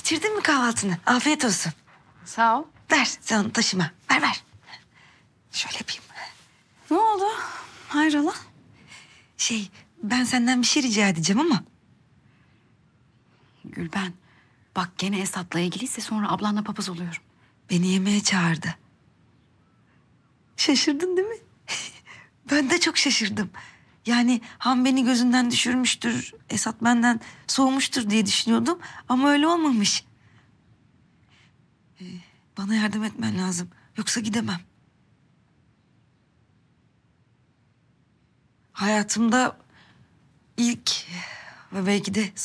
Bitirdin mi kahvaltını? Afiyet olsun. Sağ ol. Ver sen onu taşıma. Ver. Şöyle yapayım. Ne oldu? Hayrola? Ben senden bir şey rica edeceğim ama. Gülben, bak gene Esat'la ilgiliyse sonra ablanla papaz oluyorum. Beni yemeğe çağırdı. Şaşırdın değil mi? Ben de çok şaşırdım. Yani Han beni gözünden düşürmüştür, Esat benden soğumuştur diye düşünüyordum. Ama öyle olmamış. Bana yardım etmen lazım. Yoksa gidemem. Hayatımda ilk ve belki de